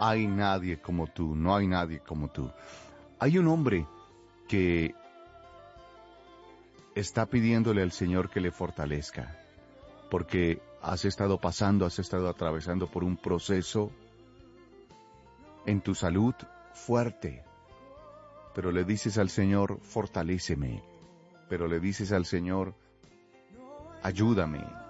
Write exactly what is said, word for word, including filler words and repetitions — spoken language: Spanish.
hay nadie como tú, no hay nadie como tú. Hay un hombre que está pidiéndole al Señor que le fortalezca, porque has estado pasando, has estado atravesando por un proceso en tu salud fuerte, pero le dices al Señor, fortaléceme, pero le dices al Señor, ayúdame,